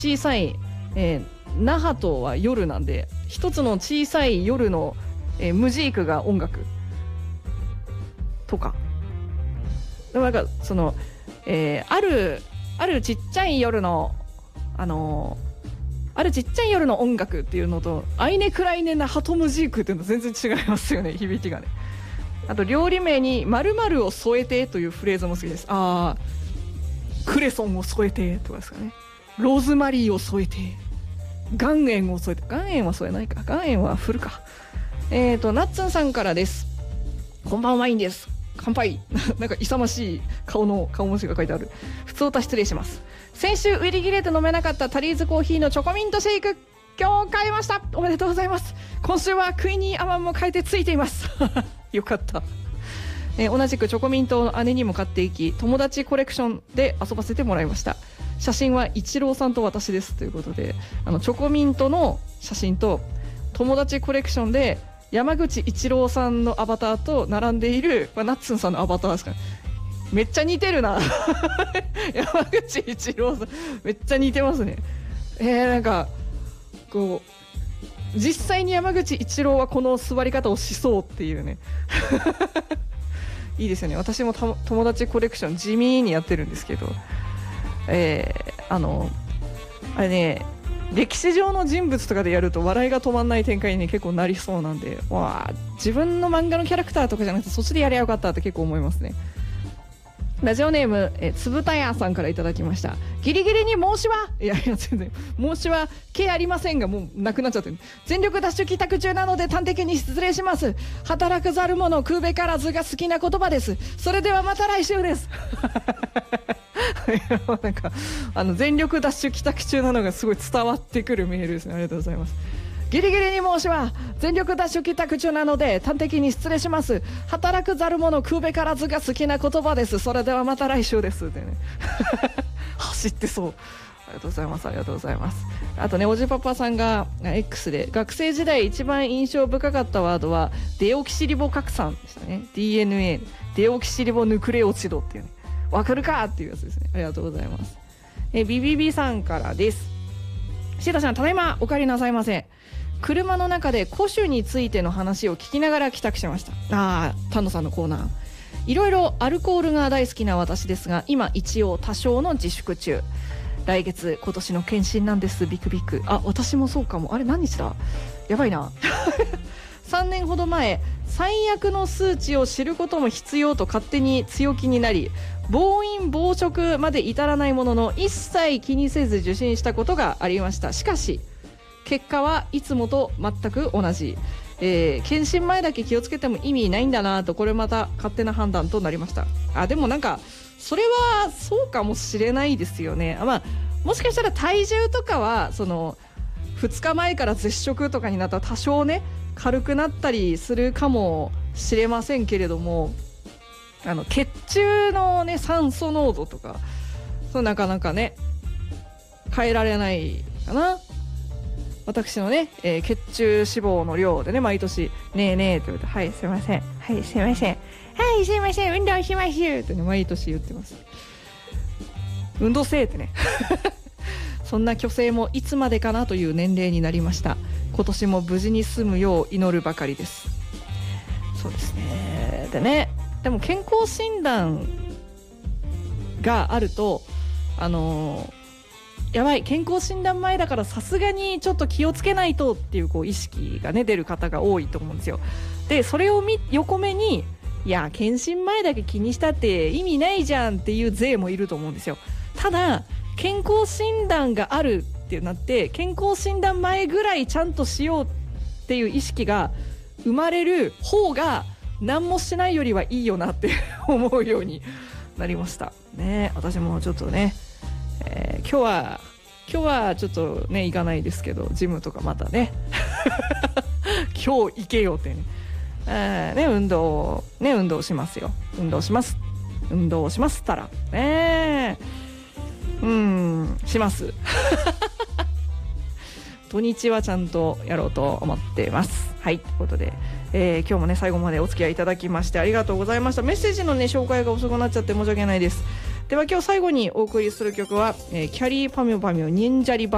小さい、那覇とは夜なんで、一つの小さい夜の、ムジークが音楽とか、でもなんかその、あるちっちゃい夜のあるちっちゃい夜の音楽っていうのと、アイネクライネなハトムジークっていうの全然違いますよね、響きがね。あと料理名に〇〇を添えてというフレーズも好きです。クレソンを添えてとかですかね。ローズマリーを添えて、岩塩を添えて、岩塩は添えないか、岩塩は振るか。ナッツンさんからです。こんばんは、ワインです。乾杯。なんか勇ましい顔文字が書いてある。普通歌失礼します。先週売り切れて飲めなかったタリーズコーヒーのチョコミントシェイク、今日買いました。おめでとうございます。今週はクイニーアマンも変えてついていますよかった。同じくチョコミントを姉にも買っていき、友達コレクションで遊ばせてもらいました。写真はイチローさんと私ですということで、チョコミントの写真と友達コレクションで山口一郎さんのアバターと並んでいる、ナッツンさんのアバターですかね。めっちゃ似てるな山口一郎さんめっちゃ似てますね。なんかこう実際に山口一郎はこの座り方をしそうっていうねいいですよね。私も友達コレクション地味にやってるんですけど、あれね、歴史上の人物とかでやると笑いが止まんない展開に、ね、結構なりそうなんで、自分の漫画のキャラクターとかじゃなくてそっちでやりゃよかったって結構思いますね。ラジオネームつぶたやさんからいただきました。ギリギリに申しはいや全然申しは気ありませんが、もうなくなっちゃってる。全力ダッシュ帰宅中なので端的に失礼します。働くざる者食うべからずが好きな言葉です。それではまた来週ですなんか全力ダッシュ帰宅中なのがすごい伝わってくるメールですね。ありがとうございます。ギリギリに申しは全力ダッシュ帰宅中なので端的に失礼します。働くざる者食うべからずが好きな言葉です。それではまた来週ですってね走ってそう。ありがとうございます。ありがとうございます。あとね、おじパパさんが X で学生時代一番印象深かったワードはデオキシリボ核酸でしたね。 DNA デオキシリボヌクレオチドっていうね、わかるかっていうやつですね。ありがとうございます。ビビビさんからです。シータさん、ただいまお帰りなさいませ。車の中で古酒についての話を聞きながら帰宅しました。丹野さんのコーナー。いろいろアルコールが大好きな私ですが、今一応多少の自粛中。来月今年の検診なんです。ビクビク。私もそうかも。あれ何日だ、やばいな3年ほど前、最悪の数値を知ることも必要と勝手に強気になり、暴飲暴食まで至らないものの一切気にせず受診したことがありました。しかし結果はいつもと全く同じ。検診前だけ気をつけても意味ないんだなと、これまた勝手な判断となりました。でもなんかそれはそうかもしれないですよね。もしかしたら体重とかはその2日前から絶食とかになったら多少ね軽くなったりするかもしれませんけれども、血中のね酸素濃度とかなかなかね変えられないかな。私のね、血中脂肪の量でね毎年ねえねえって言われて、はいすいません、はいすいません、はいすいません、運動しますってね毎年言ってます。運動せえってねそんな虚勢もいつまでかなという年齢になりました。今年も無事に済むよう祈るばかりです。そうですね。でね、でも健康診断があるとやばい、健康診断前だからさすがにちょっと気をつけないとっていう、意識がね出る方が多いと思うんですよ。でそれを横目に、いや検診前だけ気にしたって意味ないじゃんっていう勢もいると思うんですよ。ただ健康診断があるってなって、健康診断前ぐらいちゃんとしようっていう意識が生まれる方が何もしないよりはいいよなって思うようになりましたね。私もちょっとね、今日はちょっとね行かないですけど、ジムとかまたね今日行けよってね、運動しますよ。運動しますったらねします土日はちゃんとやろうと思っています。はい、ということで、今日もね最後までお付き合いいただきましてありがとうございました。メッセージのね紹介が遅くなっちゃって申し訳ないです。では今日最後にお送りする曲は、キャリーパミュパミュ忍者リバ